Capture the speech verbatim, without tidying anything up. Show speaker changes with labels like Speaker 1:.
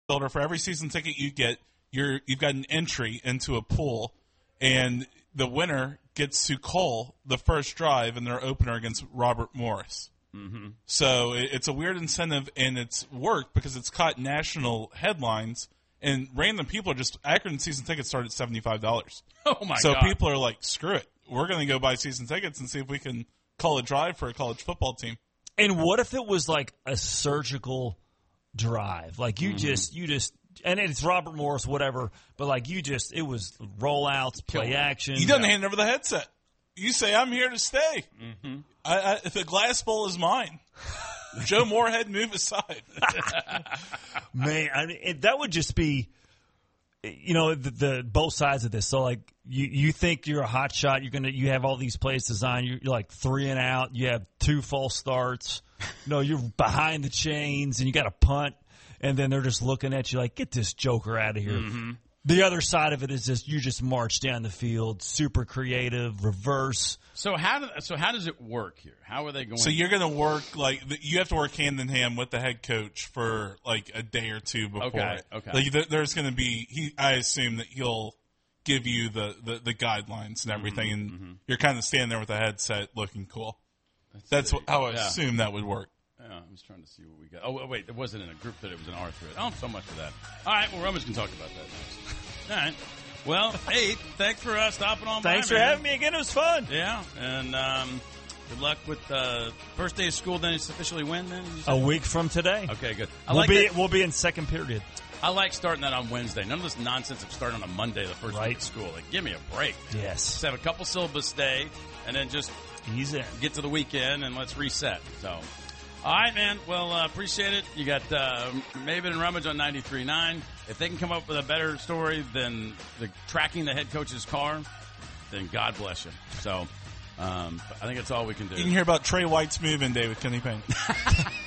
Speaker 1: builder, for every season ticket you get, you're you've got an entry into a pool, and the winner gets to call the first drive in their opener against Robert Morris.
Speaker 2: Mm-hmm.
Speaker 1: So it, it's a weird incentive, and it's worked because it's caught national headlines, and random people are just – Akron season tickets start at seventy-five dollars.
Speaker 2: Oh, my
Speaker 1: so
Speaker 2: God.
Speaker 1: So people are like, screw it. We're going to go buy season tickets and see if we can call a drive for a college football team.
Speaker 3: And what if it was like a surgical drive? Like you mm-hmm. just – you just – and it's Robert Morris, whatever, but like you just – it was rollouts, play action.
Speaker 1: You don't yeah. hand over the headset. You say, I'm here to stay.
Speaker 2: Mm-hmm.
Speaker 1: I, I, the glass bowl is mine. Joe Moorhead, move aside.
Speaker 3: Man, I mean, it, that would just be, you know, the, the both sides of this. So, like, you, you think you're a hot shot. You're gonna, you have all these plays designed. You're, you're like three and out. You have two false starts. You know, you're behind the chains, and you got a punt. And then they're just looking at you like, get this joker out of here.
Speaker 2: Mm-hmm.
Speaker 3: The other side of it is just you just march down the field, super creative, reverse.
Speaker 2: So how do, so how does it work here? How are they going?
Speaker 1: So you're going to work like you have to work hand in hand with the head coach for like a day or two before.
Speaker 2: Okay. Okay.
Speaker 1: Like there's going to be he. I assume that he'll give you the, the, the guidelines and everything,
Speaker 2: mm-hmm,
Speaker 1: and
Speaker 2: mm-hmm.
Speaker 1: you're kind of standing there with a headset, looking cool. Let's That's what, how I yeah. assume that would work.
Speaker 2: Yeah, I was trying to see what we got. Oh, wait, it wasn't in a group that it was an R thread. Oh, so much for that. All right, well, Roman's going to talk about that next. All right. Well, hey, thanks for uh, stopping on by.
Speaker 3: Thanks for
Speaker 2: man.
Speaker 3: having me again. It was fun.
Speaker 2: Yeah, and um, good luck with uh, first day of school. Then it's officially when? Then
Speaker 3: a week from today.
Speaker 2: Okay, good. I
Speaker 3: we'll
Speaker 2: like
Speaker 3: be
Speaker 2: that.
Speaker 3: we'll be in second period.
Speaker 2: I like starting that on Wednesday. None of this nonsense of starting on a Monday, the first
Speaker 3: right.
Speaker 2: week of school. Like, give me a break.
Speaker 3: Yes.
Speaker 2: Just have a couple syllabus day, and then just
Speaker 3: ease in.
Speaker 2: Get to the weekend, and let's reset. So. All right, man. Well, uh, appreciate it. You got uh, Maven and Rummage on ninety-three point nine. If they can come up with a better story than the tracking the head coach's car, then God bless you. So um, I think that's all we can do.
Speaker 1: You can hear about Trey White's move-in day with Kenny Payne.